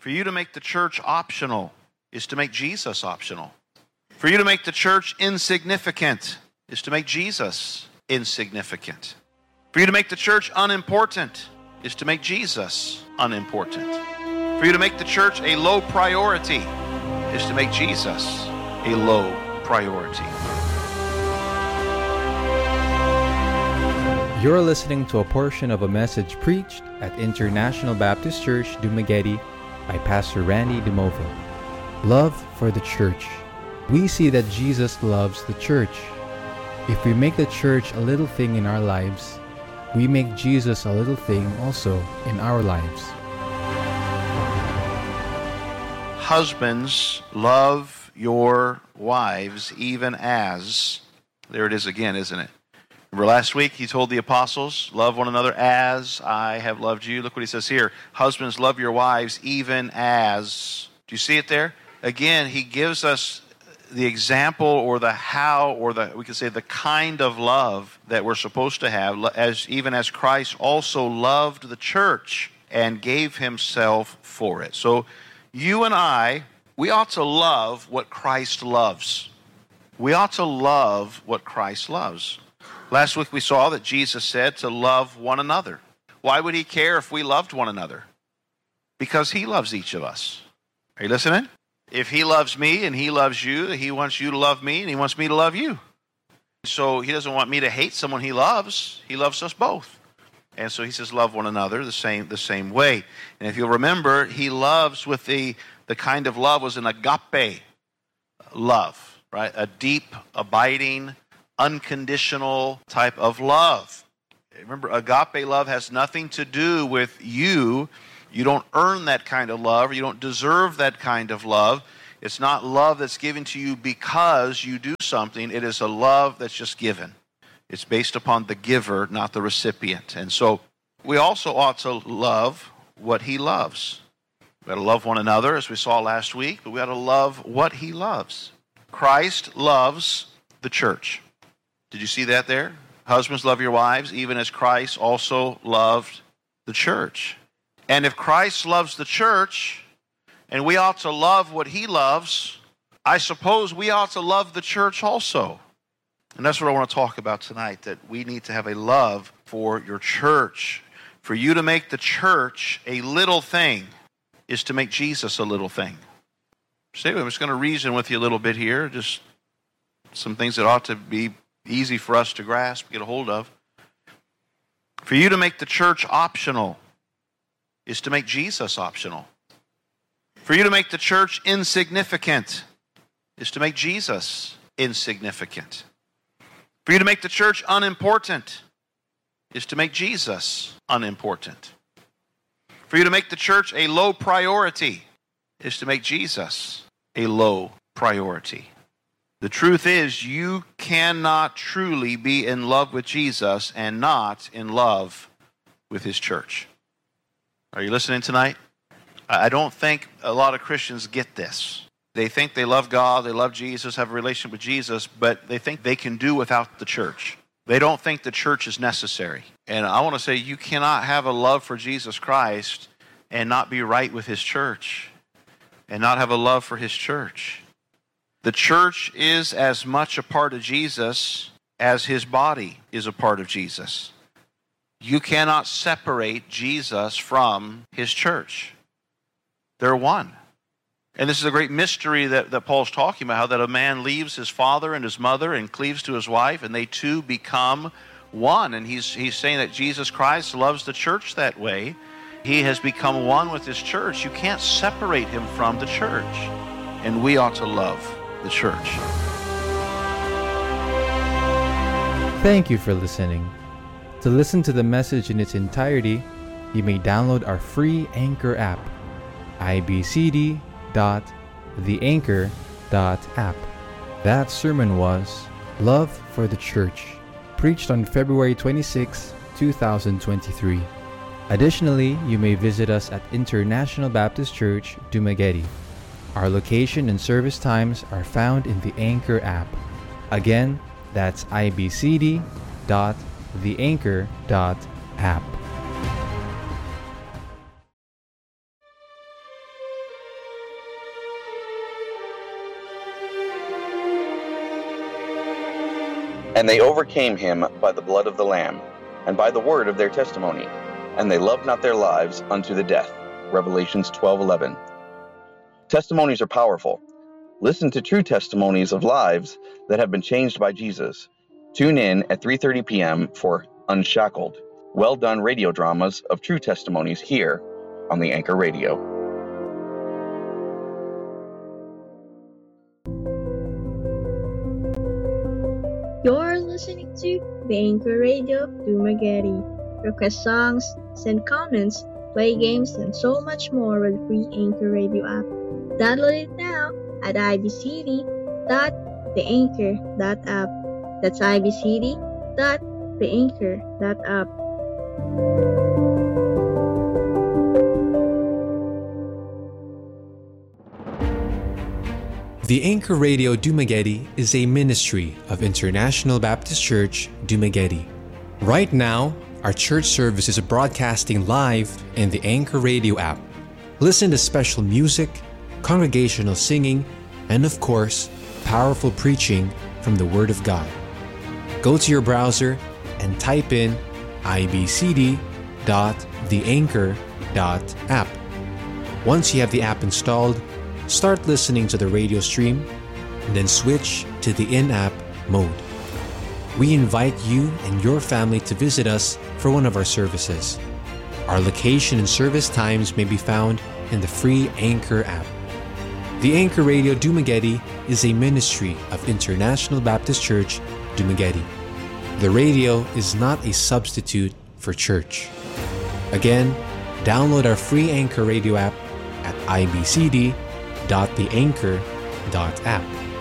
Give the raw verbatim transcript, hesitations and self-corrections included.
For you to make the church optional is to make Jesus optional. For you to make the church insignificant is to make Jesus insignificant. For you to make the church unimportant is to make Jesus unimportant. For you to make the church a low priority is to make Jesus a low priority. You're listening to a portion of a message preached at International Baptist Church, Dumaguete by Pastor Randy DeMova. Love for the church. We see that Jesus loves the church. If we make the church a little thing in our lives, we make Jesus a little thing also in our lives. Husbands, love your wives even as, there it is again, isn't it? Remember last week he told the apostles, love one another as I have loved you. Look what he says here. Husbands, love your wives even as. Do you see it there? Again, he gives us the example or the how or the, we could say the kind of love that we're supposed to have, as even as Christ also loved the church and gave himself for it. So you and I, we ought to love what Christ loves. We ought to love what Christ loves. Last week we saw that Jesus said to love one another. Why would he care if we loved one another? Because he loves each of us. Are you listening? If he loves me and he loves you, he wants you to love me and he wants me to love you. So he doesn't want me to hate someone he loves. He loves us both. And so he says love one another the same the same way. And if you'll remember, he loves with the, the kind of love was an agape love, right? A deep, abiding, unconditional type of love. Remember, agape love has nothing to do with you. You don't earn that kind of love, or you don't deserve that kind of love. It's not love that's given to you because you do something. It is a love that's just given. It's based upon the giver, not the recipient. And so we also ought to love what he loves. We ought to love one another, as we saw last week, but we ought to love what he loves. Christ loves the church. Did you see that there? Husbands, love your wives, even as Christ also loved the church. And if Christ loves the church, and we ought to love what he loves, I suppose we ought to love the church also. And that's what I want to talk about tonight, that we need to have a love for your church. For you to make the church a little thing is to make Jesus a little thing. See, I'm just going to reason with you a little bit here, just some things that ought to be easy for us to grasp, get a hold of. For you to make the church optional is to make Jesus optional. For you to make the church insignificant is to make Jesus insignificant. For you to make the church unimportant is to make Jesus unimportant. For you to make the church a low priority is to make Jesus a low priority. The truth is, you cannot truly be in love with Jesus and not in love with his church. Are you listening tonight? I don't think a lot of Christians get this. They think they love God, they love Jesus, have a relationship with Jesus, but they think they can do without the church. They don't think the church is necessary. And I want to say you cannot have a love for Jesus Christ and not be right with his church and not have a love for his church. The church is as much a part of Jesus as his body is a part of Jesus. You cannot separate Jesus from his church. They're one. And this is a great mystery that, that Paul's talking about, how that a man leaves his father and his mother and cleaves to his wife, and they two become one. And he's, he's saying that Jesus Christ loves the church that way. He has become one with his church. You can't separate him from the church. And we ought to love the church. Thank you for listening. To listen to the message in its entirety, you may download our free Anchor app, I B C D dot the anchor dot app. That sermon was Love for the Church, preached on February twenty-sixth, twenty twenty-three. Additionally, you may visit us at International Baptist Church, Dumaguete. Our location and service times are found in the Anchor app. Again, that's I B C D dot the anchor dot app. And they overcame him by the blood of the Lamb, and by the word of their testimony, and they loved not their lives unto the death. Revelations twelve eleven. Testimonies are powerful. Listen to true testimonies of lives that have been changed by Jesus. Tune in at three thirty p.m. for Unshackled, well done radio dramas of true testimonies here on the Anchor Radio. You're listening to the Anchor Radio Dumaguete. Request songs, send comments, play games, and so much more with the free Anchor Radio app. Download it now at i b c d dot the anchor dot app. That's i b c d dot the anchor dot app. The Anchor Radio Dumaguete is a ministry of International Baptist Church, Dumaguete. Right now, our church service is broadcasting live in the Anchor Radio app. Listen to special music, congregational singing, and of course, powerful preaching from the Word of God. Go to your browser and type in i b c d dot the anchor dot app. Once you have the app installed, start listening to the radio stream, and then switch to the in-app mode. We invite you and your family to visit us for one of our services. Our location and service times may be found in the free Anchor app. The Anchor Radio Dumaguete is a ministry of International Baptist Church, Dumaguete. The radio is not a substitute for church. Again, download our free Anchor Radio app at i b c d dot the anchor dot app.